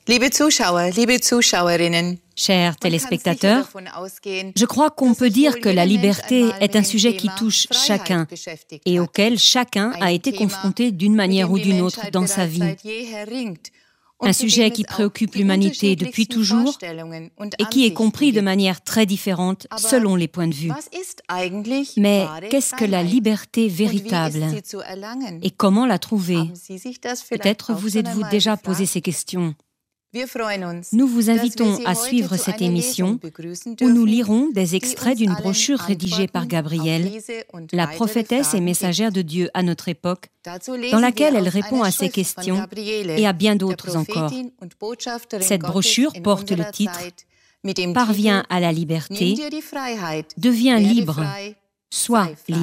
Liebe Zuschauer, liebe Zuschauerinnen, Chers téléspectateurs, je crois qu'on peut dire que la liberté est un sujet qui touche chacun et auquel chacun a été confronté d'une manière ou d'une autre dans sa vie. Un sujet qui préoccupe l'humanité depuis toujours et qui est compris de manière très différente selon les points de vue. Mais qu'est-ce que la liberté véritable et comment la trouver? Peut-être vous êtes-vous déjà posé ces questions. Nous vous invitons à suivre cette émission où nous lirons des extraits d'une brochure rédigée par Gabrielle, la prophétesse et messagère de Dieu à notre époque, dans laquelle elle répond à ces questions et à bien d'autres encore. Cette brochure porte le titre « Parviens à la liberté, deviens libre, sois libre ».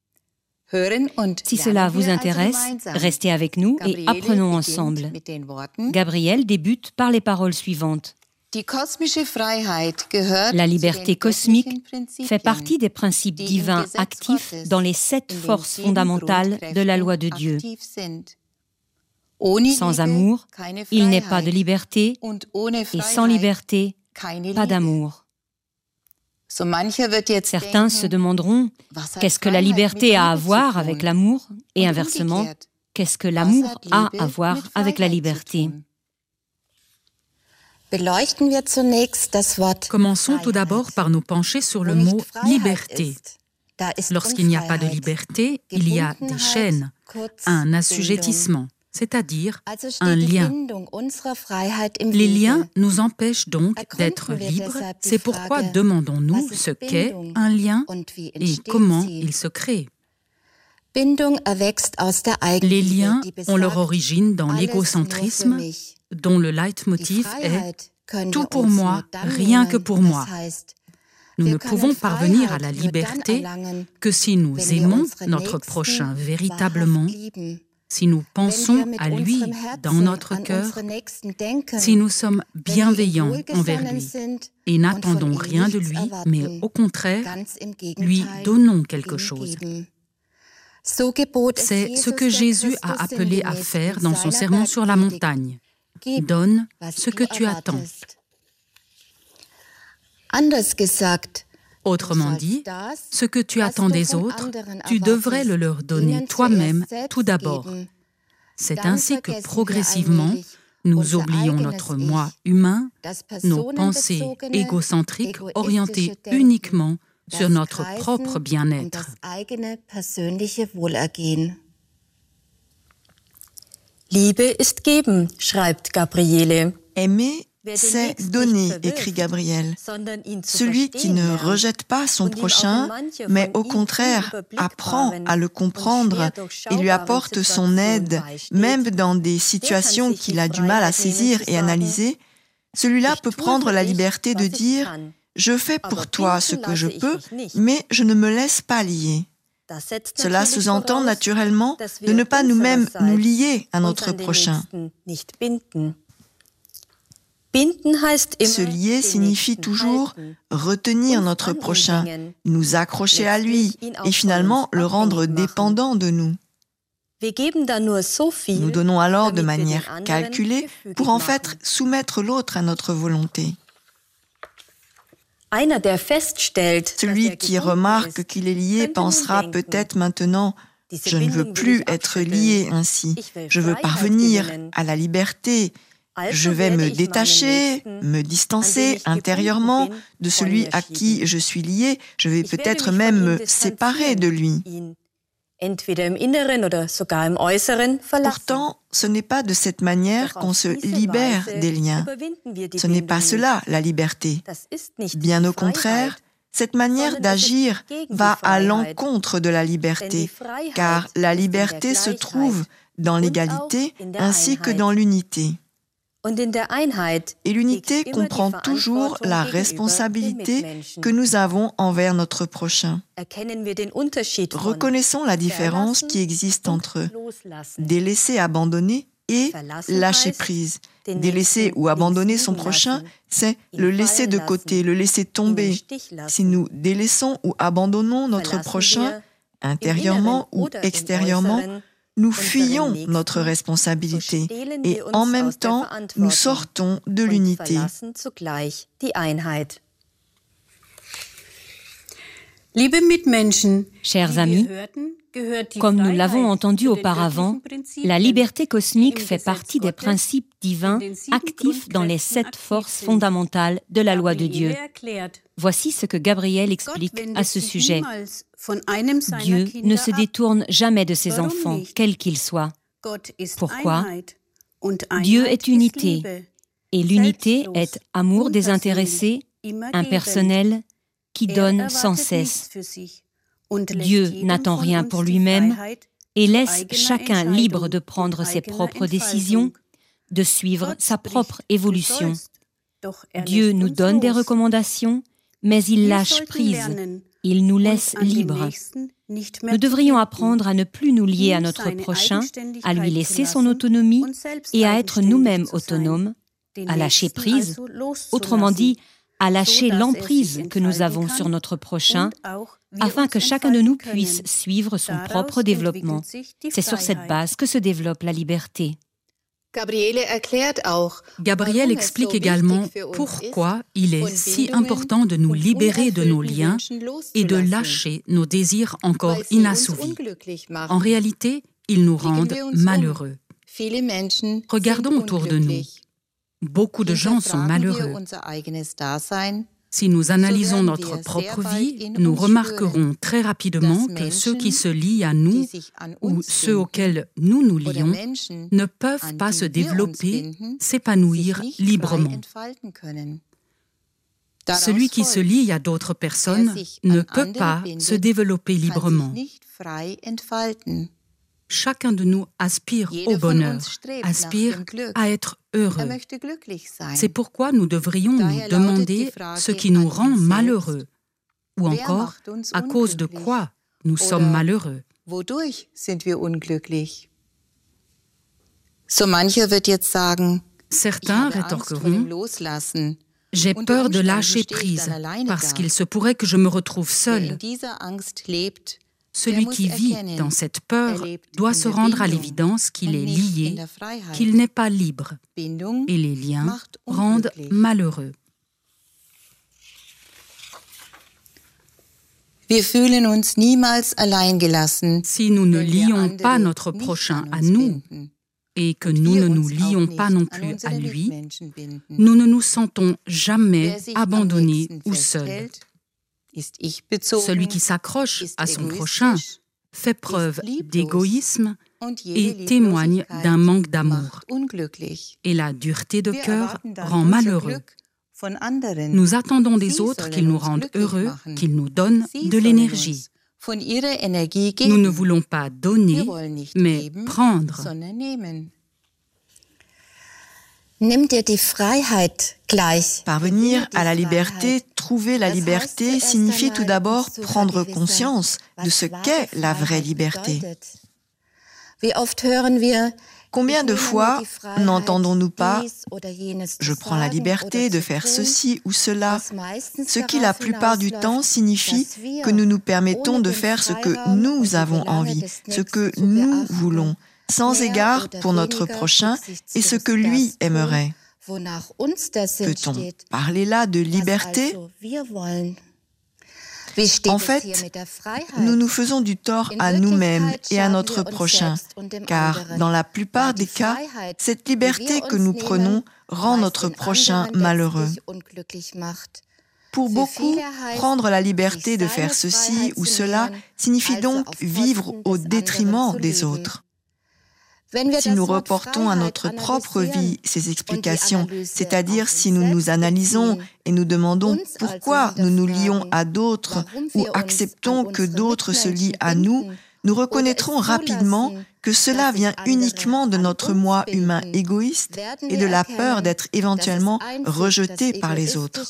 Si cela vous intéresse, restez avec nous et apprenons ensemble. Gabrielle débute par les paroles suivantes. La liberté cosmique fait partie des principes divins actifs dans les 7 forces fondamentales de la loi de Dieu. Sans amour, il n'est pas de liberté, et sans liberté, pas d'amour. Certains se demanderont qu'est-ce que la liberté a à voir avec l'amour et inversement, qu'est-ce que l'amour a à voir avec la liberté. Commençons tout d'abord par nous pencher sur le mot « liberté ». Lorsqu'il n'y a pas de liberté, il y a des chaînes, un assujettissement, c'est-à-dire un lien. Les liens nous empêchent donc d'être libres, c'est pourquoi demandons-nous ce qu'est un lien et comment il se crée. Les liens ont leur origine dans l'égocentrisme, dont le leitmotiv est « tout pour moi, rien que pour moi ». Nous ne pouvons parvenir à la liberté que si nous aimons notre prochain véritablement, si nous pensons à lui dans notre cœur, si nous sommes bienveillants envers lui et n'attendons rien de lui, mais au contraire, lui donnons quelque chose. C'est ce que Jésus a appelé à faire dans son sermon sur la montagne. Donne ce que tu attends. Autrement dit, ce que tu attends des autres, tu devrais le leur donner toi-même tout d'abord. C'est ainsi que progressivement, nous oublions notre moi humain, nos pensées égocentriques orientées uniquement sur notre propre bien-être. Liebe ist geben, schreibt Gabriele. Aimer, c'est donner, écrit Gabrielle. Celui qui ne rejette pas son prochain, mais au contraire apprend à le comprendre et lui apporte son aide, même dans des situations qu'il a du mal à saisir et analyser, celui-là peut prendre la liberté de dire « Je fais pour toi ce que je peux, mais je ne me laisse pas lier ». Cela sous-entend naturellement de ne pas nous-mêmes nous lier à notre prochain. Se lier signifie toujours retenir notre prochain, nous accrocher à lui et finalement le rendre dépendant de nous. Nous donnons alors de manière calculée pour en fait soumettre l'autre à notre volonté. Celui qui remarque qu'il est lié pensera peut-être maintenant « Je ne veux plus être lié ainsi, je veux parvenir à la liberté ». Je vais me détacher, me distancer intérieurement de celui à qui je suis lié. Je vais peut-être même me séparer de lui. Pourtant, ce n'est pas de cette manière qu'on se libère des liens. Ce n'est pas cela, la liberté. Bien au contraire, cette manière d'agir va à l'encontre de la liberté, car la liberté se trouve dans l'égalité ainsi que dans l'unité. Et l'unité comprend toujours la responsabilité que nous avons envers notre prochain. Reconnaissons la différence qui existe entre délaisser, abandonner et lâcher prise. Délaisser ou abandonner son prochain, c'est le laisser de côté, le laisser tomber. Si nous délaissons ou abandonnons notre prochain, intérieurement ou extérieurement, nous fuyons notre responsabilité et en même temps, nous sortons de l'unité. Chers amis, comme nous l'avons entendu auparavant, la liberté cosmique fait partie des principes divins actifs dans les 7 forces fondamentales de la loi de Dieu. Voici ce que Gabriel explique à ce sujet. Dieu ne se détourne jamais de ses enfants, quels qu'ils soient. Pourquoi? Dieu est unité, et l'unité est amour désintéressé, impersonnel, qui donne sans cesse. Dieu n'attend rien pour lui-même et laisse chacun libre de prendre ses propres décisions, de suivre sa propre évolution. Dieu nous donne des recommandations, mais il lâche prise, il nous laisse libres. Nous devrions apprendre à ne plus nous lier à notre prochain, à lui laisser son autonomie et à être nous-mêmes autonomes, à lâcher prise, autrement dit, à lâcher l'emprise que nous avons sur notre prochain, afin que chacun de nous puisse suivre son propre développement. C'est sur cette base que se développe la liberté. Gabriel explique également pourquoi il est si important de nous libérer de nos liens et de lâcher nos désirs encore inassouvis. En réalité, ils nous rendent malheureux. Regardons autour de nous. Beaucoup de gens sont malheureux. Si nous analysons notre propre vie, nous remarquerons très rapidement que ceux qui se lient à nous ou ceux auxquels nous nous lions ne peuvent pas se développer, s'épanouir librement. Celui qui se lie à d'autres personnes ne peut pas se développer librement. Chacun de nous aspire au bonheur, aspire à être heureux. C'est pourquoi nous devrions nous demander ce qui nous rend malheureux, ou encore à cause de quoi nous sommes malheureux. Certains rétorqueront « J'ai peur de lâcher prise, parce qu'il se pourrait que je me retrouve seul. » Celui qui vit dans cette peur doit se rendre à l'évidence qu'il est lié, qu'il n'est pas libre, et les liens rendent malheureux. Si nous ne lions pas notre prochain à nous, et que nous ne nous lions pas non plus à lui, nous ne nous sentons jamais abandonnés ou seuls. Celui qui s'accroche à son prochain fait preuve d'égoïsme et témoigne d'un manque d'amour. Et la dureté de cœur rend malheureux. Nous attendons des autres qu'ils nous rendent heureux, qu'ils nous donnent de l'énergie. Nous ne voulons pas donner, mais prendre. Parvenir à la liberté, trouver la liberté, signifie tout d'abord prendre conscience de ce qu'est la vraie liberté. Combien de fois n'entendons-nous pas « je prends la liberté de faire ceci ou cela », ce qui la plupart du temps signifie que nous nous permettons de faire ce que nous avons envie, ce que nous voulons, sans égard pour notre prochain et ce que lui aimerait. Peut-on parler là de liberté? En fait, nous nous faisons du tort à nous-mêmes et à notre prochain, car dans la plupart des cas, cette liberté que nous prenons rend notre prochain malheureux. Pour beaucoup, prendre la liberté de faire ceci ou cela signifie donc vivre au détriment des autres. Si nous reportons à notre propre vie ces explications, c'est-à-dire si nous nous analysons et nous demandons pourquoi nous nous lions à d'autres ou acceptons que d'autres se lient à nous, nous reconnaîtrons rapidement que cela vient uniquement de notre moi humain égoïste et de la peur d'être éventuellement rejeté par les autres.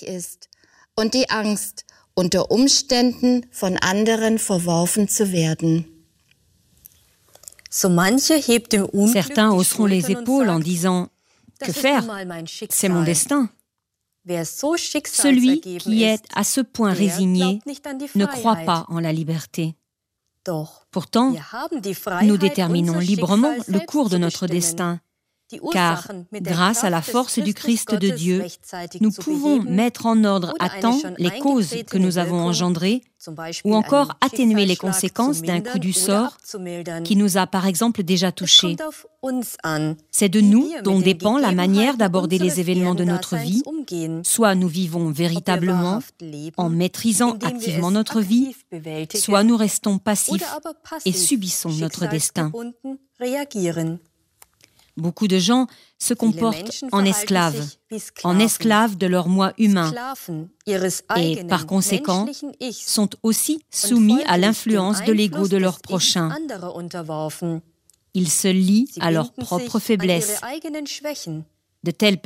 Certains hausseront les épaules en disant « Que faire? C'est mon destin. » Celui qui est à ce point résigné ne croit pas en la liberté. Pourtant, nous déterminons librement le cours de notre destin, car grâce à la force du Christ de Dieu, nous pouvons mettre en ordre à temps les causes que nous avons engendrées ou encore atténuer les conséquences d'un coup du sort qui nous a par exemple déjà touchés. C'est de nous dont dépend la manière d'aborder les événements de notre vie. Soit nous vivons véritablement en maîtrisant activement notre vie, soit nous restons passifs et subissons notre destin. Beaucoup de gens se comportent en esclaves de leur moi humain et, par conséquent, sont aussi soumis à l'influence de l'ego de leur prochain. Ils se lient à leurs propres faiblesses. De telles